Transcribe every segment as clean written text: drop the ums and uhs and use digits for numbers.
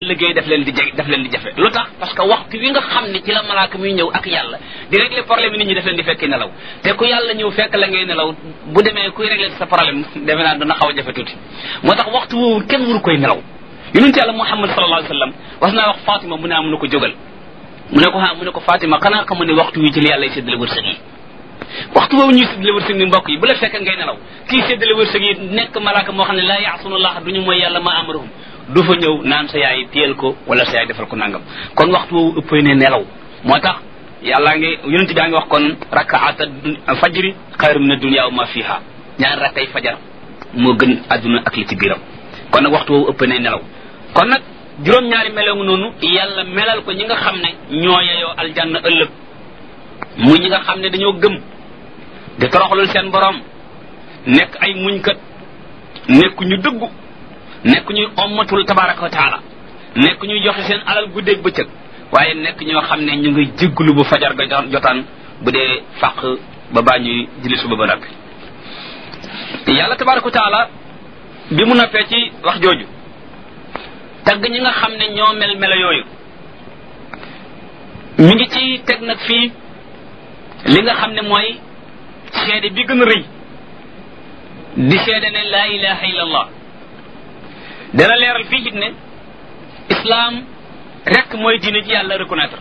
liggéey daf leen di jafe lu tax parce que waxtu wi nga xam ne ci la malaaka muy ñëw ak yàlla di régler problème yi nit ñi daf leen di fekki nelaw te ku yàlla ñëw fekk la ngay nelaw bu demee kuy régler sa problème defe naa dana xaw a jafe tuuti moo tax waxtu woowu kenn waru koy nelaw yonent yàlla Muhammad sallallahu alayhi wasallam was naa wax Fatima mu ne am na ko jógal mu ne ko Fatima xanaa xamu ne waxtu wi ci la yàlla séddale wërsëg yi waxtu boobu ñuy séddale wërsëg ni mbokk yi bu la fekk ngay nelaw kii séddale wërsëg yi nekk malaaka moo xam ne laa ya'sunullah duñu mooy yàlla ma amaruhum du fa ñëw naan sa yaay téyel ko wala sa yaay defal ko nangam kon waxtu woowu ëppee ne nelaw moo tax yàllaa ngi yonent bi ngi wax kon rakaata fajri xayru min ad-dunya wa ma fiha ñaar rakkay fajar moo gën adduna ak li ci biiram kon nag waxtu woowu ëppee ne nelaw kon nag juróom-ñaari melaw noonu yàlla melal ko ñi nga xam ne ñoo yeyoo aljanna ëllëg muy ñi nga xam ne dañoo gëm di toroxalul seen borom nekk ay muñkat nekk ñu dëggu nekk ñuy ommatul tabaraka wa taala nekk ñuy joxe seen alal guddeeg bëccëg waaye nekk ñoo xam ne ñu ngi jégglu bu fajar ga jotaan bu dee fàq ba baa ñuy julli suba ba noppi yàlla tabaraka wa taala bi mu noppee ci wax jooju tagg ñi nga xam ne ñoo mela yooyu mi ngi ci teg nag fii li nga xam ne mooy seede bi gën a rëy di seede ne laa ilaha illa allah dana leeral fii it ne islam rek mooy diine ji yàlla reconnaître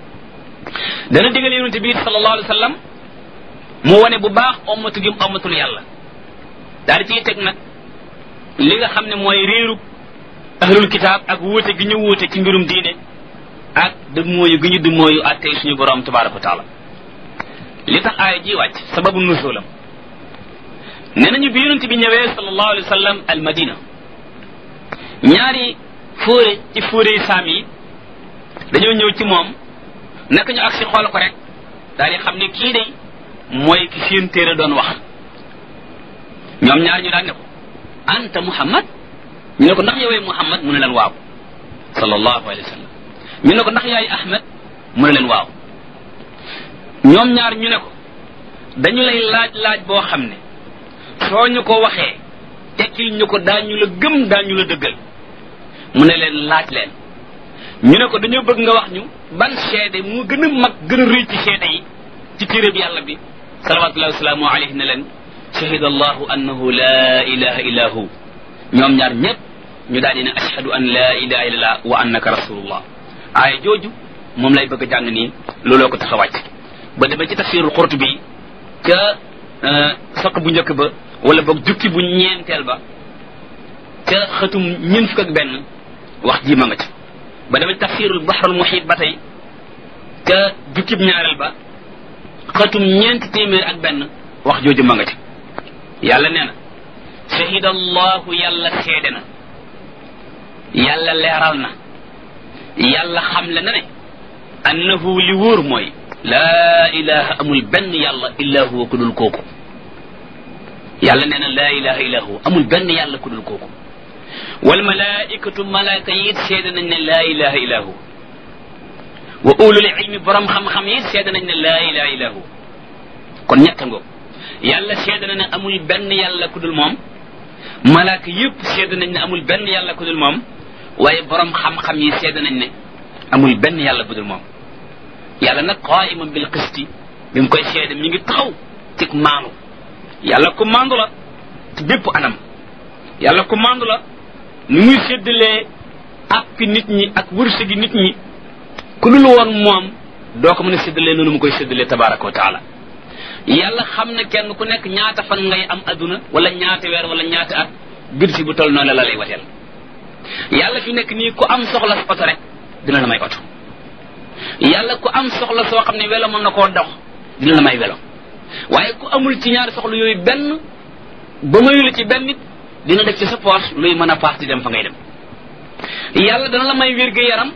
dana digal yonente bi sallallahu alayhi wa sallam mu wane bu baax ommatu gi ommatul yàlla daal di ciy teg nag li nga xam ne mooy réeru ahlul kitaab ak wuute gi ñu wuute ci mbirum diine ak dëmmooyu gi ñu dëmmooyu attey suñu borom tabaraka wa taala li tax aaya ji wàcc sababu nuzulam nee nañu bi yonente bi ñëwee sallallahu alayhi wa sallam al madina ñaari fóore ci fóore yi saam yi dañoo ñëw ci moom naka ñu agsi xool ko rek daal di xam ne kii day mooy ki seen téere doon wax ñoom ñaar ñu daan ne ko anta muhammad ñu ne ko ndax yowee muhammad mu ne leen waaw sallallahu alayhi wa sallam ñu ne ko ndax yaay ahmad mu ne leen waaw ñoom ñaar ñu ne ko dañu lay laaj boo xam ne soo ñu ko waxee tekkil ñu ko daañu la gëm daañu la dëggal mu ne leen laaj leen ñu ne ko dañoo bëgg nga wax ñu ban seede mu gën a mag gën a rëy ci seede yi ci téere bi yàlla bi salawatullahi wasalaamu alayhi ne leen shahida allahu annahu la ilaha illa hu ñoom ñaar ñëpp ñu daal di ne ashhadu an la ilaha illallah wa annaka rasulullah aaya jooju moom lay bëgg a jàng nii looloo ko tax a wàcc ba demee ci tafsirul Qurtubi ca saq bu njëkk ba wala boog jukki bu ñeenteel ba ca xëtum ñeent fukk ak benn wax ji ma nga ci ba demee tafsirul bahrul muhit ba tey ca jukkib ñaareel ba xëtum ñeent téeméer ak benn wax jooju ma nga ci yàlla nee na shahida allahu yàlla seede na yàlla leeral na yàlla xamle na ne annahu li wóor mooy laa ilaha amul benn yàlla illa huwa ku dul kooku yàlla nee na laa ilaha illa huwa amul benn yàlla ku dul kooku wal malaikatu malaaka yi it seede nañ ne laa ilaha illa huwa wa ulul ilmi borom xam-xam yi seede nañ ne laa ilaha illa huwa kon ñetta ngoog yàlla seede na ne amul benn yàlla ku dul moom malaaka yëpp seede nañ ne amul benn yàlla ku dul moom waaye borom xam-xam yi seede nañ ne amul benn yàlla bu dul moom yàlla nag qaiman bil qisti bi mu koy seede mi ngi taxaw ci maandu yàlla ku maandu la ci bépp anam yàlla ku maandu la ni muy séddalee ak nit ñi ak wërsëgi nit ñi ku dul woon moom doo ko mën a séddalee noonu mu koy séddalee tabaraka wa taala yàlla xam na kenn ku nekk ñaata fan ngay am adduna wala ñaata weer wala ñaata at bir si bu toll noonu la lay wateel yàlla fi nekk nii ku am soxla sa oto rek dina la may oto yàlla ku am soxla soo xam ne welo mën na koo dox dina la may welo waaye ku amul ci ñaari soxla yooyu benn ba mayu la ci benn nit dina def ci sa poche luy mën a paas di dem fa ngay dem yàlla dana la may wér gu yaram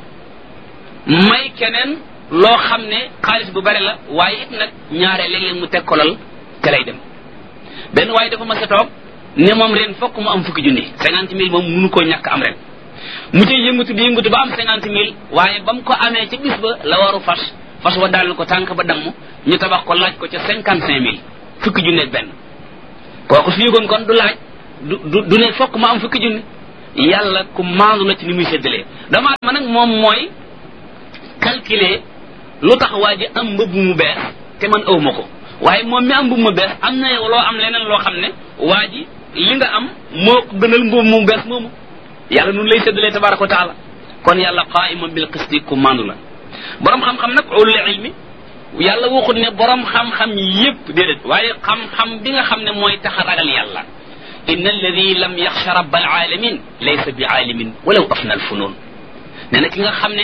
may keneen loo xam ne xaalis bu bari la waaye it nag ñaare léeg-léeg mu tekkolal te lay dem benn waaye dafa mas a toog ne moom ren fokk mu am fukki junni 50 000 moom mënu koo ñàkk am ren mu ciy yëngatu di yëngatu ba am 50 000 waaye ba mu ko amee ca bis ba la waru fas wa daal ko tànk ba damm ñu tabax ko laaj ko ca 55 000 fukki junni ak benn kooku su yëgoon kon du laaj du ne fokk mu am fukki junni yàlla ku maandu la ci ni muy séddalee dama ma nag moom mooy calculer lu tax waa ji am mbubb mu bees te man awma ko waaye moom mi am mbubb mu bees am na yow loo am leneen loo xam ne waa ji li nga am moo ko gënal mbubb mu bees moomu yàlla nun lay séddalee tabaraka wa taala kon yàlla qaaiman bil qisti ku maandu la borom xam-xam nag ulul ilmi yàlla waxut ne borom xam-xam yépp déedéet waaye xam-xam bi nga xam ne mooy tax a ragal yàlla inna alladi lam yaxsha rabbal alamin laysa bi aalimin walaw afna al funun nee na ki nga xam ne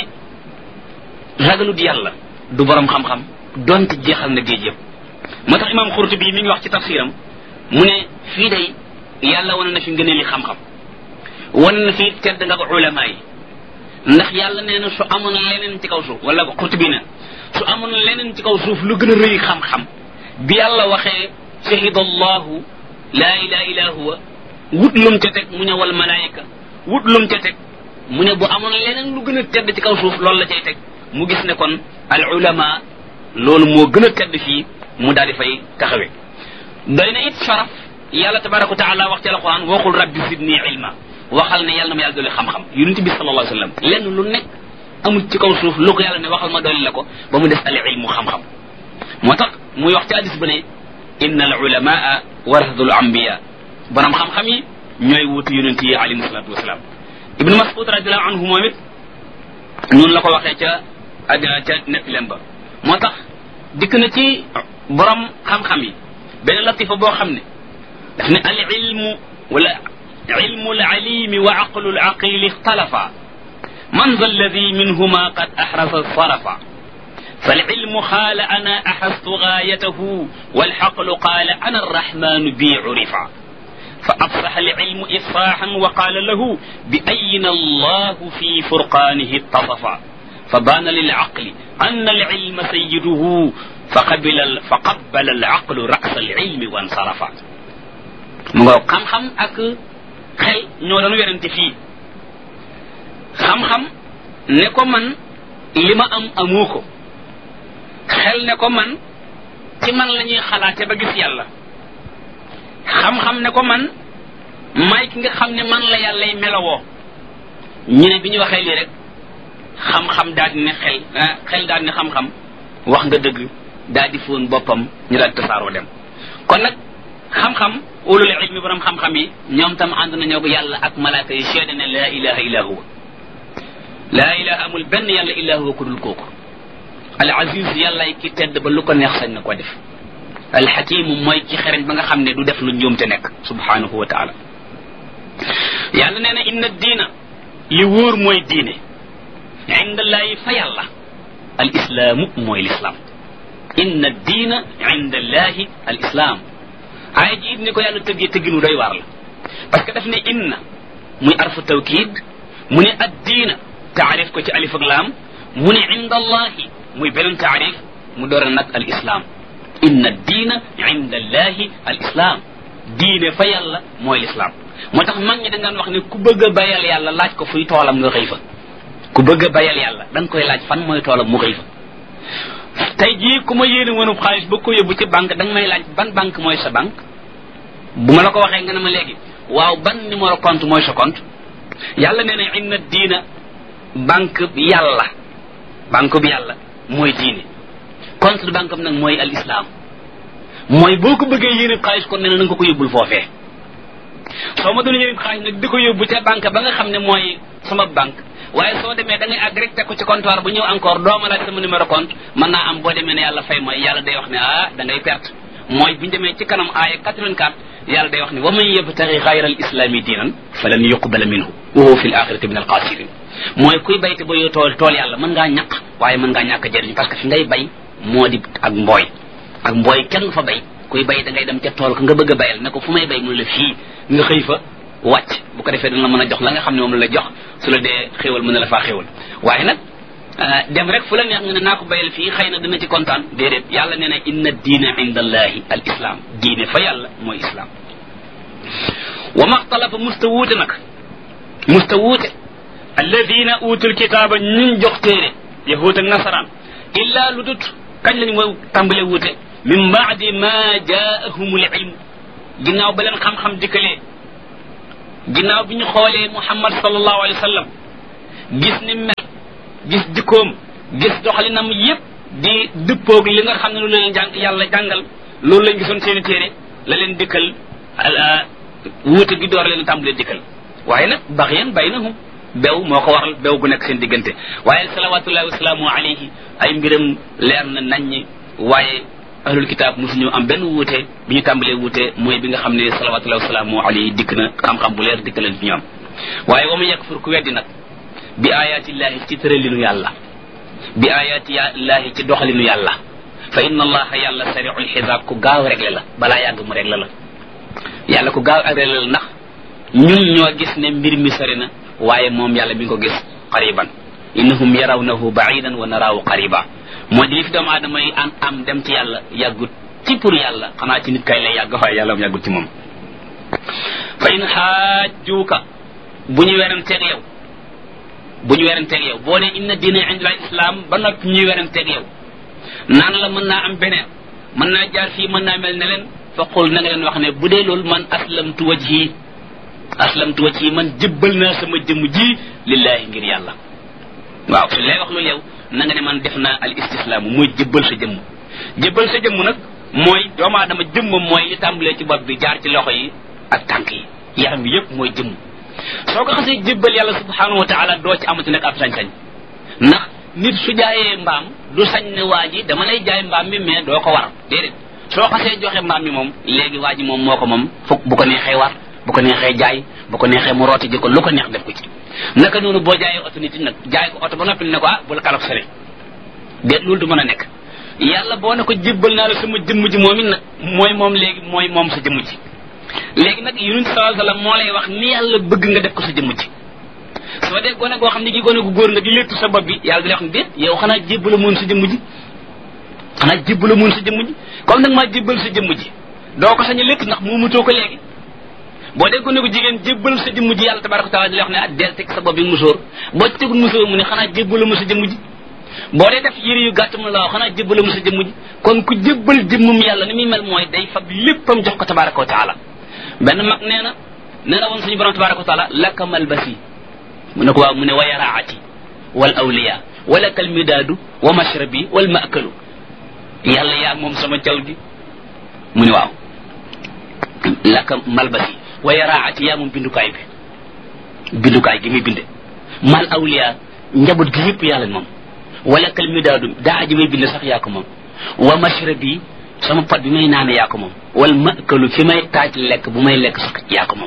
ragalut yàlla du borom xam-xam donte jeexal na géej yëpp moo tax imam Xurtubi mi ngi wax ci tafsiram mu ne fii day yàlla wane na fi ngëneeli xam-xam wane na fi tedd nga ko ulama yi ndax yàlla nee na su amoon leneen ci kaw suuf wala Xurtubi na su amoon leneen ci kaw suuf lu gën a rëy xam-xam bi yàlla waxee shahida allahu laa ilaha illa huwa wut lum ca teg mu ne wal malaayika wut lum ca teg mu ne bu amoon leneen lu gën a tedd ci kaw suuf loolu la cay teg mu gis ne kon al ulama loolu moo gën a tedd fii mu daal di fay taxawe doy na it sharaf yàlla tabaraka wa taala wax ci alquran waxul rabbi zidni ilma waxal ne yàlla na ma yàlla dolli xam-xam yonent bi sallallahu alayhi wa sallam lenn lu nekk amul ci kaw suuf lu ko yàlla ne waxal ma dolli la ko ba mu des al ilmu xam-xam moo tax muy wax ci hadis ba ne inna al ulamaa warasatul anbiya borom xam-xam yi ñooy wuutu yonent yi alayhi salatu wasalaam ibnu mas'ud radiallahu anhu moom it noonu la ko waxee ca net leen ba moo tax dikk na ci borom xam-xam yi benn latifa boo xam ne daf ne al ilmu wala ilmu al alimi wa aqlu al aqili ixtalafa man za alladi minhuma qad ahrasa sarafa فالعلم قال أنا أحست غايته والحقل قال أنا الرحمن بي عرفا فأفصح العلم إفصاحا وقال له بأين الله في فرقانه اتصفا فبان للعقل أن العلم سيده فقبل العقل رأس العلم وانصرفا خم خم أك خل نوران ويرنتي في خم خم نكو من لما أموكو xel ne ko man ci man la ñuy xalaate ba gis yàlla xam-xam ne ko man may ki nga xam ne man la yàllay melowoo ñu ne bi ñu waxee lii rek xam-xam daal di ne xel daal di ne xam-xam wax nga dëgg daal di fóon boppam ñu daal tasaaroo dem kon nag xam-xam ulul ilmi borom xam-xam yi ñoom tam ànd nañoo ko yàlla ak malaaka yi seede ne laa ilaha illa huwa laa ilaha amul benn yàlla illa huwa ku dul kooku al aziz yàlla ki tedd ba lu ko neex sañ na ko def al hakim mooy ci xereñ ba nga xam ne du def lu njuum te nekk subhanahu wa taala yàlla nee na inna diina li wóor mooy diine indallahi fa yàlla al islaamu mooy lislaam inna diina indallahi al islaam aaya ji it ni ko yàlla tëggee tëgginu doy waar la parce que daf ne inna muy arfu tawkid mu ne ad diina taarif ko ci alif ak laam mu ne indallahi muy beneen taarif mu door nag al islam inna diina inda allahi al islam diine fa yàlla mooy l'islam moo tax mag ñi dañ daan wax ne ku bëgg a bayal yàlla laaj ko fuy toolam nga xëy fa ku bëgg a bayal yàlla da nga koy laaj fan mooy toolam mu xëy fa tey jii ku ma yéene woonub xaalis ba ko yóbbu ci banque da nga may laaj ban banque mooy sa banque bu ma la ko waxee nga ne ma léegi waaw ban numéro compte mooy sa compte yàlla nee na inna diina banque bi yàlla banque bi yàlla mooy diine compte de banque am nag mooy al islam mooy boo ko bëggee yéene xaalis kon nee na nga ko yóbbul foofee soo ma doon yéene xaalis nag di ko yóbbu ca banque ba nga xam ne mooy sama banque waaye soo demee da ngay àgg rek teg ko ci comptoir bu ñëw encore doo ma laaj sama numéro compte mën naa am boo demee ne yàlla fay mooy yàlla day wax ne da ngay perte mooy bu ñu demee ci kanam aaya 84 yàlla day wax ne wa man yabtaghi ghayra al islami diinan falan yuqbala minhu wa huwa fi l axirati min al xaasirin mooy kuy bay te ba yoo tool yàlla mën ngaa ñaq waaye mën ngaa ñàkk jëriñ parce que fi ngay bay moo di ak mbooy kenn fa bay kuy bay da ngay dem ca tool ko nga bëgg a bayal ne ko fu may bay mu la fii nga xëy fa wàcc bu ko defee dana la mën a jox la nga xam ne moom la jox su la dee xéewal mën na la faa xéewal waaye nag dem rek fu la neex nga ne naa ko bayal fii xëy na dina ci kontaan déedéet yàlla nee na inna diina inda allahi al islam diine fa yàlla mooy islam wa maxtalafa mustawuute nag mustawuute alladina utul kitaaba ñun jox téere yahud ak nasaraan illa lu dut kañ lañ mooy tàmbale wuute min baadi ma jaahumul ilm ginnaaw ba leen xam-xam dikkalee ginnaaw bi ñu xoolee Muhammad sallallahu alayhi wa sallam gis ni mel gis jikkoom gis doxalinam yépp di dëppoog li nga xam ne lu leen yàlla jàngal loolu lañ gisoon seeni téere la leen dikkal wuute gi door leen tàmbalee dikkal waaye nag baxyan baynahum bew moo ko waral bew gu nekk seen diggante waaye salawatullahi wasalaamu alayhi ay mbiram leer na naññi waaye ahlul kitaab mosuñu am benn wuute bi ñu tàmbalee wuute mooy bi nga xam ne salawatullahi wasalaamu alayhi dikk na xam-xam bu leer dikk leen ci ñoom waaye wa man yakfur ku weddi nag bi ayatillahi ci tëralinu yàlla bi ayatillahi ci doxalinu yàlla fa inna allaha yàlla sari'ul xisaab ku gaaw réglé la balaa yàgg mu réglé la yàlla ku gaaw réglé la ndax ñun ñoo gis ne mbir mi sori na waaye moom yàlla mi ngi ko gis qariban innahum yarawnahu ba'idan wa naraahu qariba moo di li fi doomu aadama yi am dem ci yàlla yàggut ci pour yàlla xanaa ci nit kay lay yàgg waaye yàlla mu yàggut ci moom fa in xaajjuuka bu ñu weranteeg yow boo ne inna diina inda islam ba noppi ñuy weranteeg yow naan la mën naa am beneen mën naa jaar fii mën naa mel ne leen fa qul na nga leen wax ne bu dee loolu man aslamtu wajhi man jëbbal naa sama jëmm ji lillahi ngir yàlla waaw su lay wax loolu yow na nga ne man def naa al istislaamu mooy jëbbal sa jëmm nag mooy doomu aadama jëmmam mooy li tàmbalee ci bopp bi jaar ci loxo yi ak tànk yi yaram bi yépp mooy jëmm soo ko xasee jëbbal yàlla subhanahu wa taala doo ci amati nag ab sañ-sañ ndax nit su jaayee mbaam du sañ ne waa ji dama lay jaay mbaam mi mais doo ko war déedéet soo xasee joxe mbaam mi moom léegi waa ji moom moo ko moom fukk bu ko neexee war bu ko neexee jaay bu ko neexee mu rooti ji ko lu ko neex def ko ci naka noonu boo jaayee oto nit nag jaay ko oto ba noppi ne ko bul kalaf sale déet loolu du mën a nekk yàlla boo ne ko jébbal naa la sama jëmm ji moom it nag moom léegi mooy moom sa jëmm ji léegi nag yonent sallallahu alayhi wasallam moo lay wax ni yàlla bëgg nga def ko sa jëmm ji soo dee gone goo xam ne gi gone gu góor nga di léttu sa bopp bi yàlla di lay wax ne déet yow xanaa jébbala moon sa jëmm ji comme nag maa jébbal sa jëmm ji doo ko sañ a létt ndax moomatoo ko léegi boo dee gone gu jigéen jébbal sa jëmm ji yàlla tabaraka taala di lay wax ne del teg sa bopp bi musóor boo ci tegul musóor mu ne xanaa jébbala ma sa jëmm ji boo dee def yëre yu gàtt mu la wax xanaa jébbala ma sa jëmm ji kon ku jébbal jëmmum yàlla ni muy mel mooy day fab léppam jox ko tabaraka wa taala benn mag nee na woon suñu borom tabaraka wa taala laka malbasi mu ne ko waaw mu ne wa yaraati wal awliya wala kal midaadu wa mashrabi wal maakalu yàlla yaa moom sama jaw gi mu ne waaw laka malbasi wa yaraati yaa moom bindukaay gi muy binde mal awliya njaboot gi yëpp yàlla moom wala kal midaadu daa ji may binde sax yaa ko moom wa mashrabi sama pot bi may naane yaa ko moom wal maakalu fi may taaj lekk bu may lekk sax yaa ko moom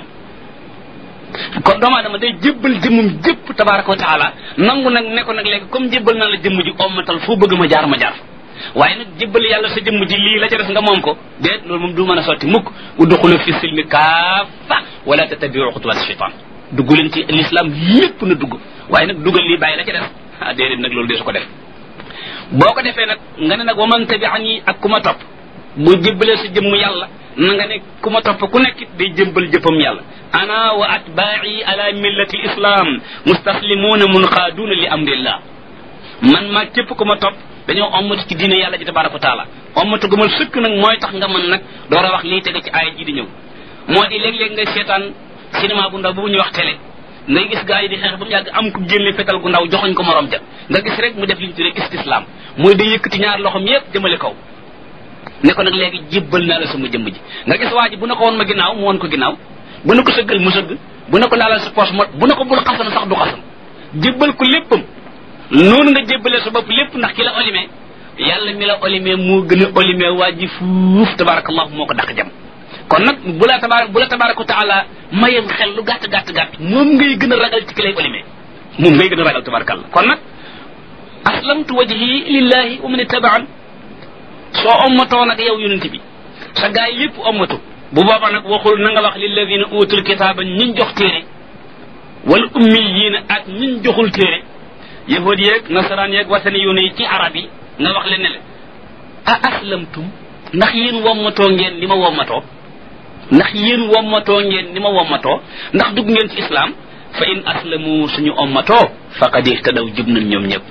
kon doomu aadama day jébbal jëmmum jëpp tabaraka wa taala nangu nag ne ko nag léegi comme jébbal naa la jëmm ji ommatal foo bëgg ma jaar waaye nag jébbal yàlla sa jëmm ji lii la ca des nga moom ko déet loolu moom du mën a sotti mukk udxulu fi silmi kaafa wala tattabiu xutuwaat shaytan dugg leen ci l'islam lépp na dugg waaye nag dugal lii bàyyi la ca des déedéet nag loolu dee su ko def boo ko defee nag nga ne nag wa man tabi'ani ak ku ma topp bu jébbalee sa jëmm yàlla na nga ne ku ma topp ku nekkit day jëmbal jëppam yàlla ana wa atbaa'i ala millati islam mustaslimuuna munqaaduuna li amrillah man maa képp ku ma topp dañoo ommatu ci diine yàlla ji tabaraka wa taala ommatu gumal sëkk nag mooy tax nga mën nag door a wax lii tege ci aaya ji di ñëw moo di léeg-léeg ngay seetaan cinéma bu ndaw bu ñuy wax télé ngay gis gaa yi di xeex ba mu yàgg am ku génne fetal gu ndaw joxoñ ko morom ja nga gis rek mu def li ñu tuddee istislam mooy day yëkkati ñaar loxom yépp jëmale kaw ne ko nag léegi jébbal naa la sama jëmm ji nga gis waa ji bu na ko woon ma ginnaaw mu woon ko ginnaaw bu na ko sëggal mu sëgg bu na ko laalal sa poche bu na ko bul xasan sax du xasan jébbal ko léppam noonu nga jébbalee sa bopp lépp ndax ki la olimee yàlla mi la olimee moo gën a olimee waa ji fuuf tabarakallahu moo ko dàq jam kon nag bu la tabaraka taala mayem xel lu gàtt moom ngay gën a ragal ci ki lay olimee moom ngay gën a ragal tabarakallah kon nag aslamtu wajhi lillahi wa man ittaba'an soo ommatoo nag yow yonent bi sa gaay lépp ommatu bu booba nag waxul na nga wax lilladina utul kitaaba ñiñ jox téere wal ummiyiina ak ñiñ joxul téere yahud yeeg nasaraan yeeg wasani yoone yi ci arab yi nga wax leen ne le a aslamtum ndax yéen wommatoo ngeen li ma wommatoo ndax dugg ngeen ci islam fa in aslamu suñu ommatoo faqad ihtadaw jub nañ ñoom ñëpp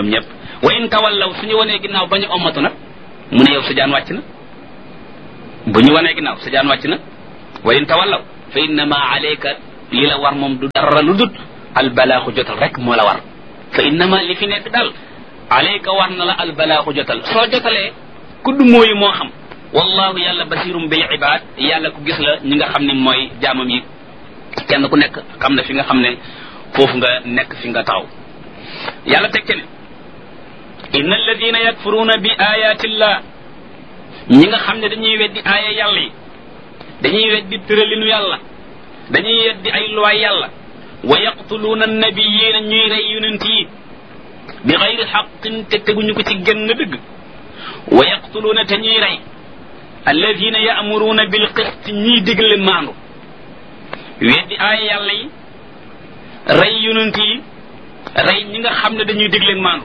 wa in tawallaw suñu wanee ginnaaw bañu ommatu nag mu ne yow sa jaan wàcc na bu ñu wanee ginnaaw sa jaan wàcc na wa in tawallaw fa innama alayka li la war moom du dara lu dut albalaaxu jotal rek moo la war fa innama li fi nekk daal alayka war na la albalaaxu jotal soo jotalee kudd mooyu moo xam wallahu yàlla basirum bil ibad yàlla ku gis la ñi nga xam ne mooy jaamam yi kenn ku nekk xam na fi nga xam ne foofu nga nekk fi nga taxaw yàlla teg ci ne inna alladina yakfuruna bi ayatillah ñi nga xam ne dañuy weddi aaya yàlla yi dañuy weddi tëralinu yàlla dañuy weddi ay luwaay yàlla wa yaqtuluuna annabiyina ñuy rey yonent yi bi xayri xaqin te teguñu ko ci genn dëgg wa yaqtuluuna te ñuy rey alladina ya'muruuna bil qist ñiy digle maandu weddi aaya yàlla yi rey yonent yi rey ñi nga xam ne dañuy digle maandu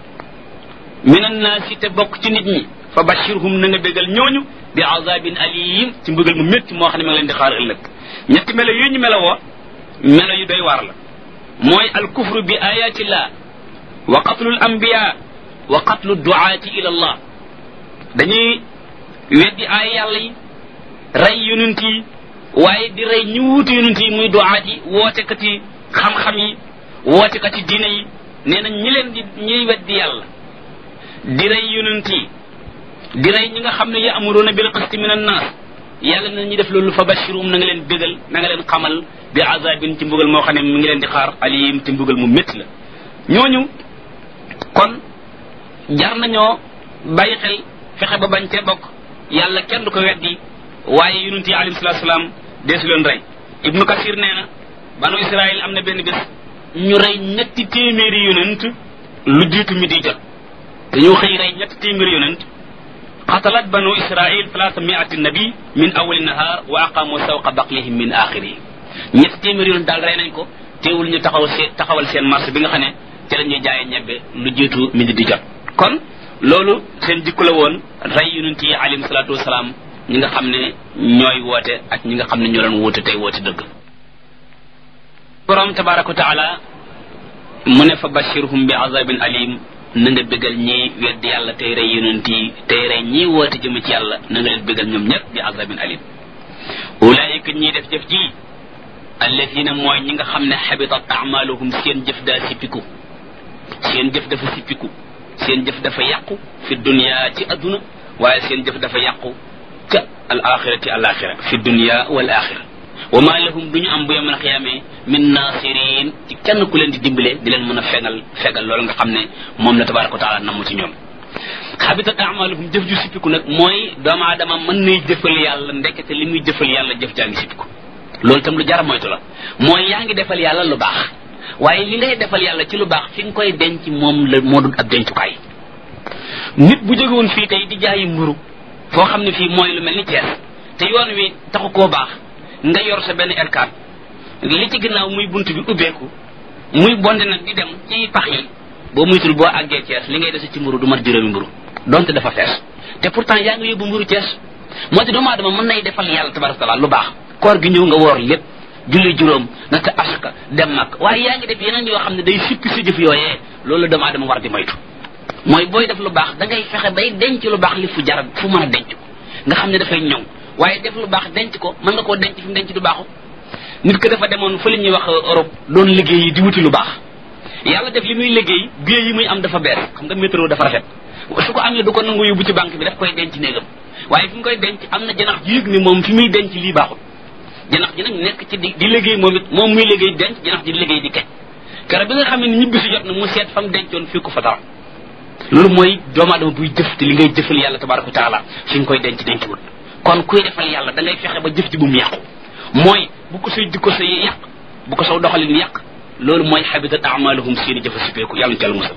min annaasi te bokk ci nit ñi fa bashirhum na nga bégal ñooñu bi azabin alim ci mbugal mu métti moo xam ne ma ngi leen di xaar ëllëg ñetti melo yooyu ñu melowoo melo yu doy waar la mooy al kufru bi ayatillah wa qatlu al anbiya wa qatlu duaati ila allah dañuy weddi aaya yàlla yi rey yonent yi waaye di rey ñu wuutu yonent yi muy duaat yi wootekat yi xam-xam yi wootekat yi diine yi nee na ñi leen di ñuy weddi yàlla di rey yonent yi di rey ñi nga xam ne ya'muruna bil qisti min an-nas yàlla na ñu def loolu fa bashirum na nga leen bégal na nga leen xamal bi azabin ci mbugal moo xam ne mi ngi leen di xaar alim ci mbugal mu métti la ñooñu kon jar nañoo bàyyi xel fexe ba bañ cee bokk yàlla kenn du ko weddi waaye yonent yi alayhi salaatu salaam deesu leen rey ibnu kasir nee na banu israil am na benn bés ñu rey ñetti téeméeri yonent lu jiitu mi di jot dañoo xëy rey ñetti téeméeri yonent qatalat banu israil 300 nabi min awali nahar wa aqamu sawqa baqlihim min axiri ñetti téeméeri yonent daal rey nañ ko teewul ñu taxawal seen marché bi nga xam ne ci la ñuy jaayee ñebbe lu jiitu mi di jot kon loolu seen jikko la woon rey yonent yi alayhim salaatu wasalaam ñi nga xam ne ñooy woote ak ñi nga xam ne ñoo doon woote tey woote dëgg borom tabaraka wa taala mu ne fa bashirhum bi azabin alim na nga bégal ñi weddi yàlla tey rey yonent yi tey rey ñi woote jëm ci yàlla na nga leen bégal ñoom ñëpp bi azabin alim ulaayika ñiy def jëf ji alladina mooy ñi nga xam ne xabitat amaluhum seen jëf daa sippiku seen jëf dafa sippiku seen jëf dafa yàqu fi dunya ci adduna waaye seen jëf dafa yàqu ca al axirati al axira fi dunya wal axira wa ma lahum duñu am bu yemal xiyaamee min nasirin ci kenn ku leen di dimbale di leen mën a fegal loolu nga xam ne moom la tabaraka wa taala namm ci ñoom xabitat amaluhum jëf ju sippiku nag mooy doomu aadama mën nay jëfal yàlla ndekete li muy jëfal yàlla jëf jaa ngi sippiku loolu tam lu jar moytu la mooy yaa ngi defal yàlla lu baax waaye li ngay defal yàlla ci lu baax fi nga koy denc moom la moo dul ab dencukaay nit bu jóge woon fii tey di jaayi mburu foo xam ne fii mooy lu mel ni Thiès te yoon wi taxu koo baax nga yor sa benn R4 li ci ginnaaw muy bunt bi ubbeeku muy bonde nag di dem ci pax yi boo muytul boo àggee Thiès li ngay dese ci mburu du mat juróomi mburu donte dafa fees te pourtant yaa ngi yóbbu mburu Thiès moo ci doomu aadama mën nay defal yàlla tabaraka taala lu baax koor gi ñëw nga woor lépp julli juróom naka asaka dem mag waaye yaa ngi def yeneen yoo xam ne day sippi si jëf yooyee loolu la doomu aadama war di moytu mooy booy def lu baax da ngay fexe bay denc lu baax li fu jar fu mën a denc ko nga xam ne dafay ñëw waaye def lu baax denc ko mën nga koo denc fi mu denc du baaxu nit ko dafa demoon fa li ñuy wax Europe doon liggéey yi di wuti lu baax yàlla def li muy liggéey billet yi muy am dafa bees xam nga métro dafa rafet su ko amee du ko nangu yóbbu ci banque bi daf koy denc néegam waaye fi mu koy denc am na janax ji yëg ni moom fi muy denc lii baaxul janax ji nag nekk ci di liggéey moom it moom muy liggéey denc janax ji di liggéey di kecc keroog bi nga xam ne ñibbi si jot na mu seet fa mu dencoon fii ko fa dara loolu mooy doomu aadama buy jëf te li ngay jëfal yàlla tabaraka wa taala fi nga koy denc dencwul kon kuy defal yàlla da ngay fexe ba jëf ji bu mu yàqu mooy bu ko say jikko say yàq bu ko saw doxalin yàq loolu mooy habitat a'maluhum seeni jëfa sipeeku yàlla ñu ci musal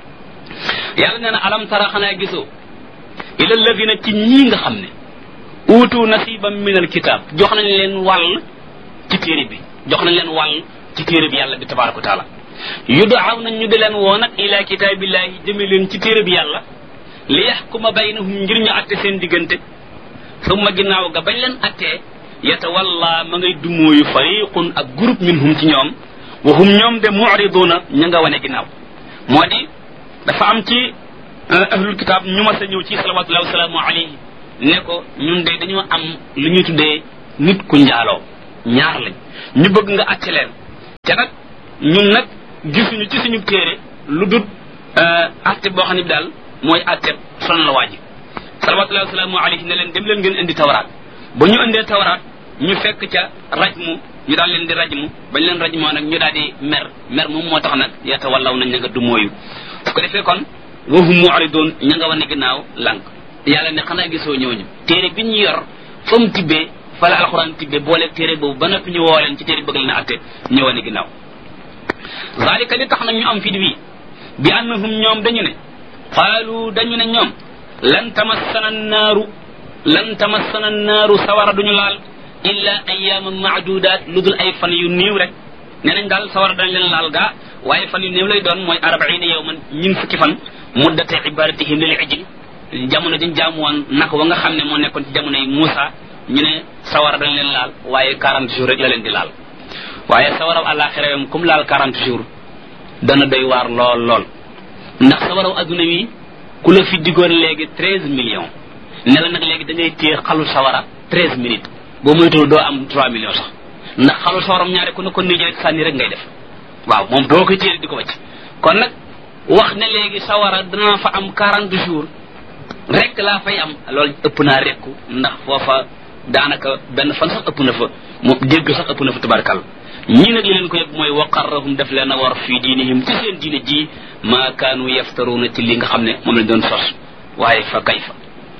yàlla nee na alam tara xanaa gisoo ila alladina ci ñii nga xam ne uutu nasiban min alkitab jox nañ leen wàll ci téere bi jox nañ leen wàll ci téere bi yàlla bi tabaraka wa taala yudaaw nañ ñu di leen woo nag ila kitaabillahi jëme leen ci téere bi yàlla li yaxkuma baynahum ngir ñu atte seen diggante summa ginnaaw ga bañ leen attee yatawalla ma ngay dumóoyu fariqun ak groupe minhum ci ñoom wa hum ñoom de mu'riduna ña nga wane ginnaaw moo di dafa am ci ahlul kitab ñu mas a ñëw ci salawatullahi wasalaamu alayhi ne ko ñun de dañoo am lu ñu tuddee nit ku njaaloo ñaar lañ ñu bëgg nga àtte leen te nag ñun nag gisuñu ci suñu téere lu dut àtte boo xam ne bi daal mooy àtte son la waaji salawatullahi wasalaamu alayhi ne leen dem leen ngeen indi tawraat ba ñu indee tawraat ñu fekk ca rajmu ñu daal leen di rajmu bañ leen rajmoo nag ñu daal di mer moom moo tax nag yatawallaw nañ ña nga du mooyu su ko defee kon wahum mu'ridun ña nga wane ginnaaw lànk yàlla ne xanaa gisoo ñooñu téere bi ñu yor fa mu tibbee fa la alxuraan tibbee boole téere boobu ba noppi ñu woo leen ci téere bëgg leen a atte ñu wane ginnaaw zalika li tax nag ñu am fit wi bi annahum ñoom dañu ne qaalu dañu ne ñoom lan tamassana naaru sawara duñu laal illa ayyaman maadudaat lu dul ay fan yu néew rek nee nañ daal sawara dañ leen laal gaa waaye fan yu néew lay doon mooy 40 yawman ñin fukki fan muddate ibadatihim lil ijl jamono dañ jaamu woon naka wa nga xam ne moo nekkoon ci jamono yi Muusa ñu ne sawara dañ leen laal waaye 40 jours rek la leen di laal waaye sawaraw àllaaxira yom comme laal 40 jours dana doy waar lool ndax sawaraw adduna wi ku la fi diggoon léegi 13 millions ne la nag léegi da ngay téye xalu sawara 13 minutes boo moytuwul doo am 3 millions sax ndax xalu sawaram ñaare ku ne ko nii rek sànni rek ngay def waaw moom doo koy téye di ko wacc kon nag wax ne léegi sawara dana fa am 40 jours rek laa fay am loolu ëpp naa rekku ndax foofa daanaka benn fan sax ëpp na fa moom dégg sax ëpp na fa tabarkal ñii nag li leen ko yëpp mooy waqarrahum def leen a war fii diinihim ci seen diine ji maa kaanu yaftaruuna ci li nga xam ne moom lañ doon sos waaye fa kayfa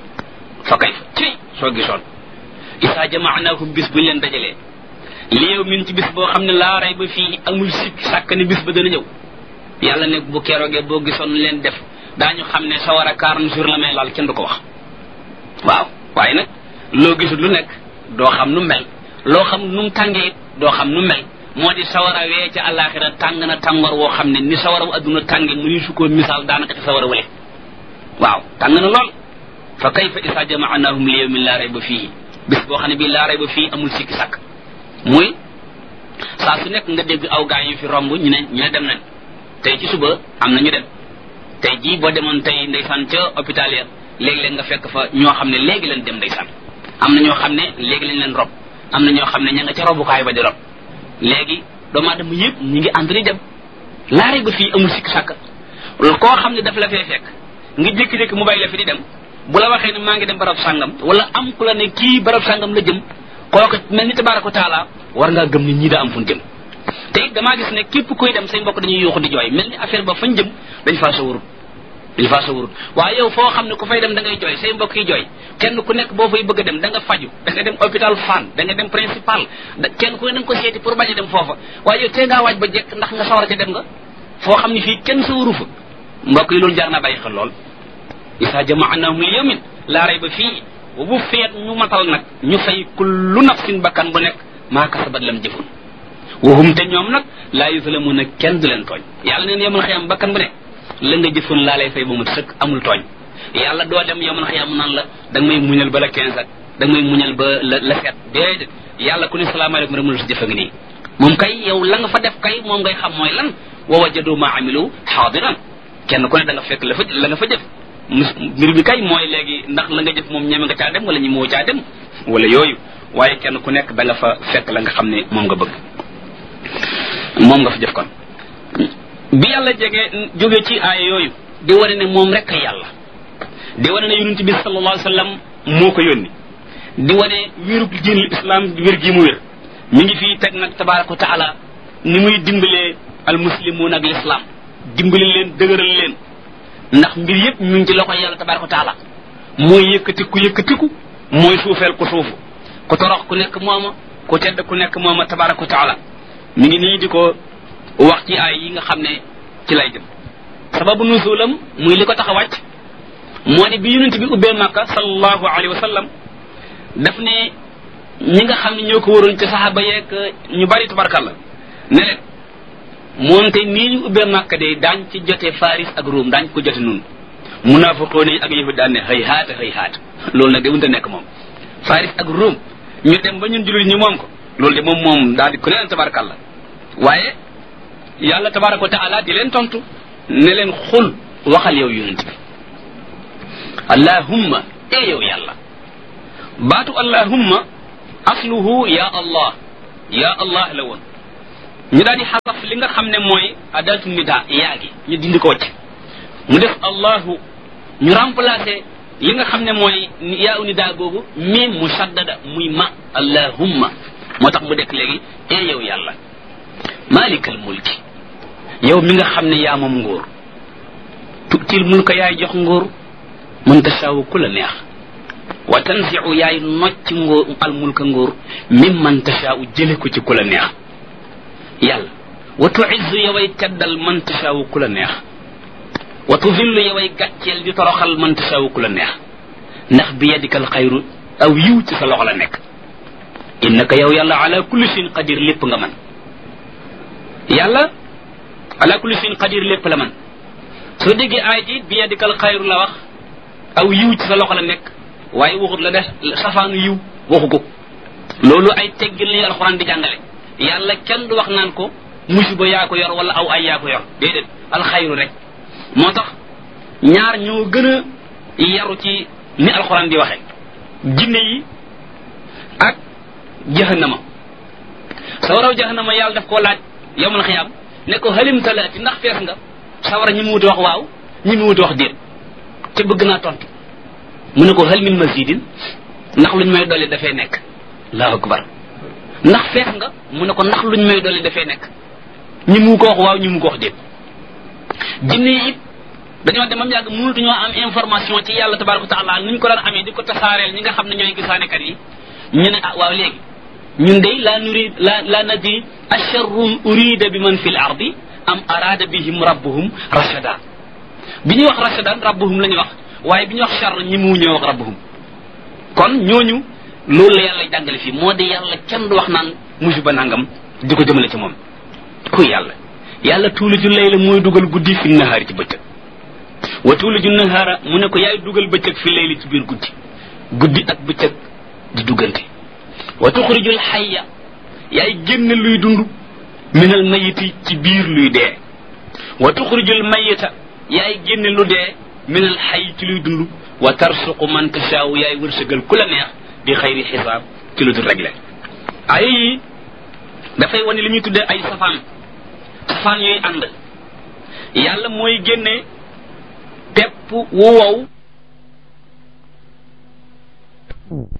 ci soo gisoon isaa jamaanaahum bis buñ leen dajalee li yow min ci bis boo xam ne laa rayba fii amul sikk sàkk ne bis ba dana ñëw yàlla ne bu keroogee boo gisoon leen def daañu xam ne sa war a 40 jours la may laal kenn du ko wax waaw waaye nag loo gisul lu nekk doo xam nu mel loo xam nu mu tàngee it doo xam nu mel moo di sawara wee ca àllaaxira tàng na tàngoor woo xam ne ni sawaraw adduna tànge mu ni su ko misaal daanaka ci sawara wale waaw tàng na lool fa kayfa isa jamaanahum li yawmin laa rayba fihi bis boo xam ne bii laa rayba fii amul sikki sàkk muy saa su nekk nga dégg aw gaa yu fi romb ñu ne dem nañ tey ci suba am na ñu dem tey jii boo demoon tey ndeysaan ca hôpital ya léegi-léeg nga fekk fa ñoo xam ne léegi leen dem ndeysaan am na ñoo xam ne léegi lañ leen rob am na ñoo xam ne ña nga ca robukaay ba di rob léegi doomu aadama yëpp ñi ngi ànd di dem laare ba fii amul sikk sàkk koo xam ne daf la fee fekk nga jékki-jékki mu bàyyi la fi di dem bu la waxee ne maa ngi dem barab sàngam wala am ku la ne kii barab sàngam la jëm kooku mel ni tabaaraka taala war ngaa gëm ni ñii daa am fu ñu jëm te it damaa gis ne képp kuy dem say mbokk dañuy yuuxu di jooy mel ni affaire ba fañ jëm dañ faa sa wurut waaye yow foo xam ne ku fay dem da ngay jooy say mbokk yi jooy kenn ku nekk boo fay bëgg a dem da nga faju da nga dem hôpital Fann da nga dem principal kenn ku ne da nga ko seeti pour bañ a dem foofa waaye yow tee ngaa waaj ba jekk ndax nga sawar ca dem nga foo xam ne fii kenn sa wuru fa mbokk yi loolu jar naa bàyyi xel lool isa jamaanahum li yawmin laa rayba fii bu feet ñu matal nag ñu fay kullu nafsin bakkan bu nekk maa kasabat lam jëfun wahum te ñoom nag laa yuzlamuna kenn du leen tooñ yàlla neen yomal xiyam bakkan bu nekk la nga jëfoon laa lay fay ba mu sëkk amul tooñ yàlla doo dem yomal xiyam naan la da nga may muñal ba la 15 ak da nga may muñal ba la 7 déedéet yàlla ku ne salaamaaleykum rek mu la si jëfa ngi nii moom kay yow la nga fa def kay moom ngay xam mooy lan wa wajadu ma amilu xaadiran kenn ku ne da nga fekk la nga fa jëf mbir bi kay mooy léegi ndax la nga jëf moom ñeme nga caa dem wala ñi moo caa dem wala yooyu waaye kenn ku nekk da nga fa fekk la nga xam ne moom nga bëgg moom nga fa jëf kon bi yàlla jógee ci aaya yooyu di wane ne moom rek yàlla di wane ne yonent bi sallallahu alayhi wa sallam moo ko yónni di wane wérug diinul islam wér gi mu wér mi ngi fii teg nag tabaraka wa taala ni muy dimbalee al muslimuun ak l'islam dimbali leen dëgëral leen ndax mbir yëpp ñu ngi ci loxo yàlla tabaraka wa taala mooy yëkkatiku mooy suufeel ku suufu ku torox ku nekk mooma ku tedd ku nekk mooma tabaraka wa taala mi ngi nii di ko wax ci ay yi nga xam ne ci lay jëm sababu nuzulam muy li ko tax a wàcc moo di bi yonent bi ubbee Makka sallallahu alayhi wa sallam daf ne ñi nga xam ne ñoo ko waroon ci saxaaba yeeg ñu bari tabarkalla ne leen moonte nii ñu ubbee Makka de daañ ci jote Faris ak Ruum daañ ko jote nun munaafiqoon yi ak yëfu daan ne xëy haata loolu nag de mënta nekk moom Faris ak Ruum ñu dem ba ñun jullit ñi moom ko loolu de moom daal di ku leen tabarkalla waaye yàlla tabaraka wa taala di leen tontu ne leen xul waxal yow yonent bi allahumma yow yàlla baatu allahumma asluhu ya allah la woon ñu daal di xaraf li nga xam ne mooy adatu nida yaa gi ñu dindi ko ci mu def allahu ñu remplacer li nga xam ne mooy yaa u nida googu miim musaddada muy ma allahumma moo tax mu dekk léegi yow yàlla malikal mulki yow mi nga xam ne yaa moom nguur tu'til mulka yaay jox nguur man tasaawu ku la neex wa tanzi'u yaay nocc nguur al mulka nguur mimman tasaawu jële ko ci ku la neex yàlla wa tu'izzu yoway teddal man tasaawu ku la neex wa tudillu yoway gàcceel di toroxal man tasaawu ku la neex ndax bi yadikal xayru aw yiw ci sa loxo la nekk innaka yow yàlla ala kulli shay'in qadir lépp nga man yàlla ala kulli shay'in qadir lépp la man soo déggee aay ji bi yadikal xayru la wax aw yiw ci sa loxo la nekk waaye waxut la def safaanu yiw waxu ko loolu ay teggin la alxuraan di jàngale yàlla kenn du wax naan ko musiba yaa ko yor wala aw ay yaa ko yor déedéet alxayru rek moo tax ñaar ñoo gën a yaru ci ni alxuraan di waxe jinne yi ak jahannama sawaraw jahannama yàlla daf koo laaj yawmal xiyaam ne ko halim talaati ndax fees nga sawara ñi mu wuti wax waaw ñi mu wuti wax déet te bëgg naa tontu mu ne ko hal min mazidin ndax luñ may dolli dafay nekk allahu akbar ndax fees nga mu ne ko ndax luñ may dolli dafay nekk ñi mu ko wax waaw ñi mu ko wax déet jinne yi it dañoo demam yàgg mënutuñoo am information ci yàlla tabaraka wa taala nuñ ko daan amee di ko tasaareel ñi nga xam ne ñooy gisaanekat yi ñu ne ah waaw léegi ñun day la nadri asharrun urida bi man fil ardi am arada bihim rabbuhum rashada bi ñuy wax rashada rabbuhum la ñuy wax waaye bi ñuy wax charr ñi mu ñëw wax rabbuhum kon ñooñu loolu la yàlla jàngale fii moo di yàlla kenn du wax naan musiba nangam di ko jëmale ci moom kuy yàlla tuuliju layla mooy dugal guddi fi nahaari ci bëccëg wa tuuliju nahaara mu ne ko yaay dugal bëccëg fi layli ci biir guddi ak bëccëg di duggante wa tuxrijul xayya yaay génn luy dund minal mayiti ci biir luy dee wa tuxrijul mayita yaay génn lu dee minal xay ci luy dund wa tarsuqu man tasaaw yaay wërsëgal ku la neex bi xayri xisaab ci lu dul réglé ay yi dafay wane li ñuy tuddee ay safaan yooyu ànd yàlla mooy génne pepp wu wow